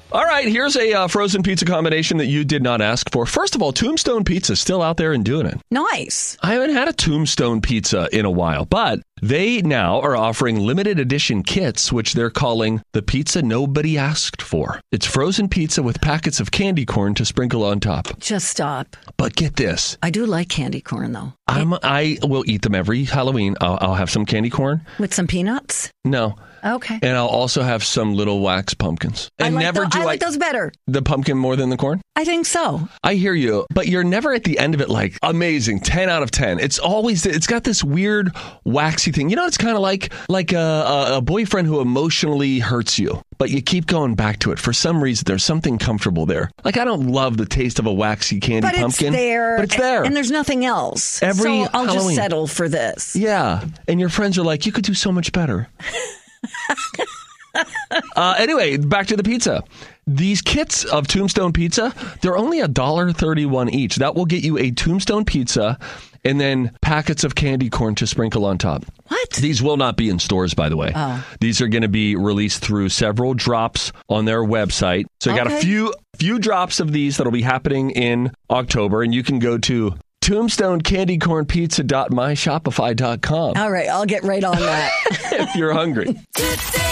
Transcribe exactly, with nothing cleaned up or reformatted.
All right, here's a uh, frozen pizza combination that you did not ask for. First of all, Tombstone Pizza is still out there and doing it. Nice. I haven't had a Tombstone Pizza in a while, but they now are offering limited edition kits, which they're calling the pizza nobody asked for. It's frozen pizza with packets of candy corn to sprinkle on top. Just stop. But get this. I do like candy corn, though. I'm, I will eat them every Halloween. I'll, I'll have some candy corn. With some peanuts? No. Okay. And I'll also have some little wax pumpkins. And I like never the, do I I like those better. The pumpkin more than the corn? I think so. I hear you, but you're never at the end of it like, amazing, ten out of ten. It's always, it's got this weird waxy thing. You know, it's kind of like like a, a, a boyfriend who emotionally hurts you, but you keep going back to it. For some reason, there's something comfortable there. Like, I don't love the taste of a waxy candy but pumpkin. But it's there. But it's there. And there's nothing else. Every so I'll Halloween. just settle for this. Yeah. And your friends are like, you could do so much better. uh, anyway, back to the pizza. These kits of Tombstone Pizza, they're only one dollar thirty-one each. That will get you a Tombstone Pizza and then packets of candy corn to sprinkle on top. What? These will not be in stores, by the way. Oh. These are going to be released through several drops on their website. So I got Okay. a few few drops of these that'll be happening in October, and you can go to tombstone candy corn pizza dot my shopify dot com All right, I'll get right on that. if you're hungry.